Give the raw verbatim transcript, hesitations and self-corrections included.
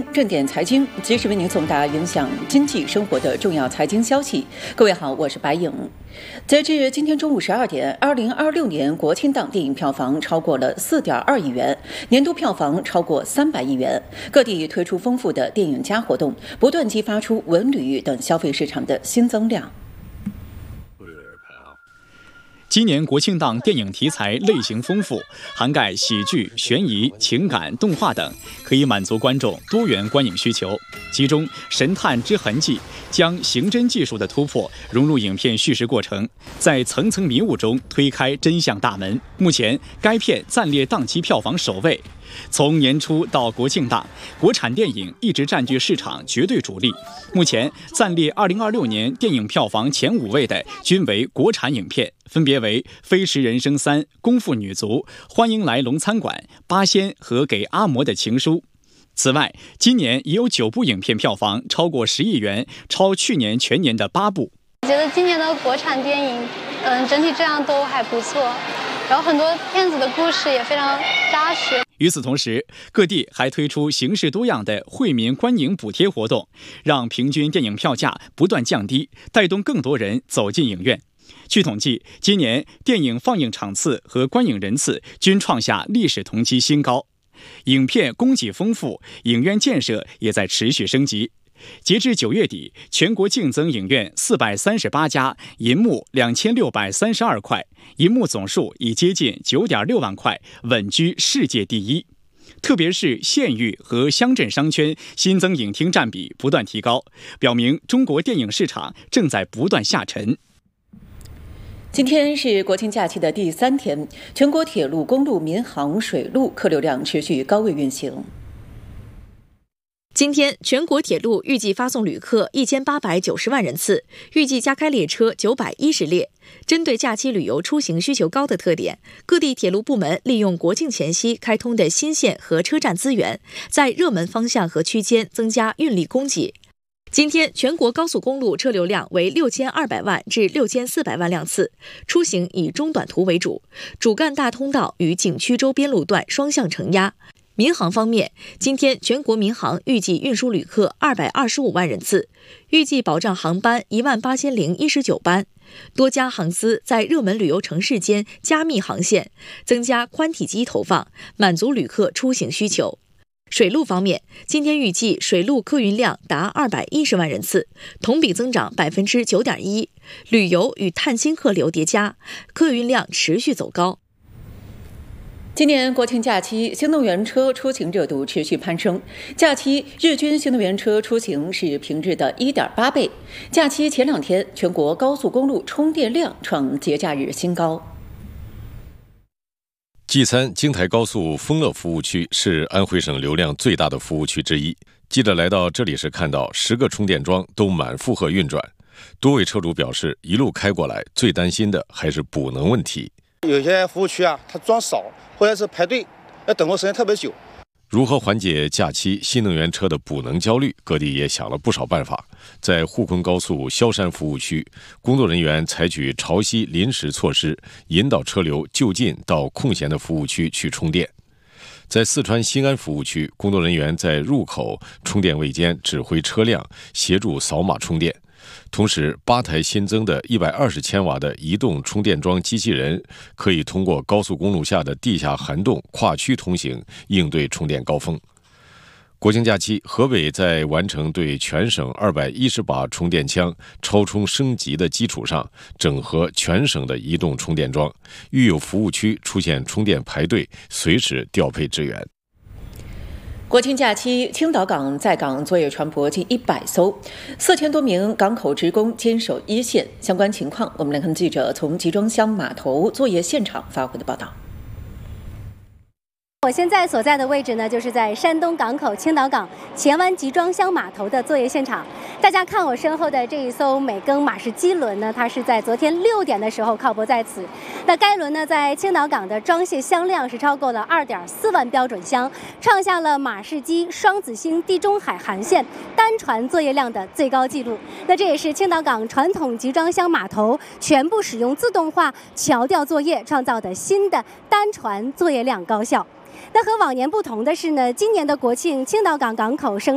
正点财经，及时为您送达影响经济生活的重要财经消息。各位好，我是白颖。截至今天中午十二点，二零二六年国庆档电影票房超过了四点二亿元，年度票房超过三百亿元。各地推出丰富的电影加活动，不断激发出文旅等消费市场的新增量。 今年国庆档电影题材类型丰富，涵盖喜剧、悬疑、情感、动画等，可以满足观众多元观影需求。其中，《神探之痕迹》将刑侦技术的突破融入影片叙事过程，在层层迷雾中推开真相大门。目前，该片暂列档期票房首位。从年初到国庆档，国产电影一直占据市场绝对主力。目前暂列二零二六年电影票房前五位的均为国产影片，分别为《飞驰人生三》、《功夫女足》、《欢迎来龙餐馆》、《八仙》和《给阿嬷的情书》。此外，今年也有九部影片票房超过十亿元，超去年全年的八部。 我觉得今年的国产电影，嗯，整体质量都还不错，然后很多片子的故事也非常扎实。 与此同时，各地还推出形式多样的惠民观影补贴活动，让平均电影票价不断降低，带动更多人走进影院。据统计，今年电影放映场次和观影人次均创下历史同期新高。影片供给丰富，影院建设也在持续升级。截至九月底，全国竞增影院四百三十八家，银幕两千六百三十二块，银幕总数已接近九点六万块，稳居世界第一。特别是县域和乡镇商圈新增影厅占比不断提高，表明中国电影市场正在不断下沉。 今天是国庆假期的第三天，全国铁路、公路、民航、水路客流量持续高位运行。 今天，全国铁路预计发送旅客一千八百九十万人次，预计加开列车九百一十列。针对假期旅游出行需求高的特点，各地铁路部门利用国庆前夕开通的新线和车站资源，在热门方向和区间增加运力供给。今天，全国高速公路车流量为六千二百万至六千四百万辆次，出行以中短途为主，主干大通道与景区周边路段双向承压。民航方面，今天全国民航预计运输旅客二百二十五万人次，预计保障航班一万八千零一十九班。多家航司在热门旅游城市间加密航线，增加宽体机投放，满足旅客出行需求。水路方面，今天预计水路客运量达二百一十万人次，同比增长百分之九点一。旅游与探亲客流叠加，客运量持续走高。 今年国庆假期，新能源车出行热度持续攀升。假期日均新能源车出行是平日的 一点八倍。假期前两天，全国高速公路充电量创节假日新高。 G 三京台高速丰乐服务区是安徽省流量最大的服务区之一。记者来到这里时看到十个充电桩都满负荷运转，多位车主表示，一路开过来，最担心的还是补能问题。 有些服务区啊，它装少，或者是排队，要等候时间特别久。 如何缓解假期新能源车的补能焦虑？各地也想了不少办法。在沪昆高速萧山服务区，工作人员采取潮汐临时措施，引导车流就近到空闲的服务区去充电。在四川新安服务区，工作人员在入口充电位间指挥车辆协助扫码充电。同时，八台新增的一百二十千瓦的移动充电桩机器人，可以通过高速公路下的地下涵洞跨区通行，应对充电高峰。国庆假期，河北在完成对全省二百一十把充电枪超充升级的基础上，整合全省的移动充电桩，遇有服务区出现充电排队，随时调配支援。 国庆假期，青岛港在港作业船舶近一百艘，四千多名港口职工坚守一线。相关情况，我们来看记者从集装箱码头作业现场发回的报道。 我现在所在的位置呢，就是在山东港口青岛港前湾集装箱码头的作业现场。大家看我身后的这一艘美庚马氏基轮呢，它是在昨天六点的时候靠泊在此。那该轮呢，在青岛港的装卸箱量是超过了二点四万标准箱，创下了马士基双子星地中海航线单船作业量的最高纪录。那这也是青岛港传统集装箱码头全部使用自动化桥吊作业创造的新的单船作业量高效。那和往年不同的是呢，今年的国庆青岛港港口生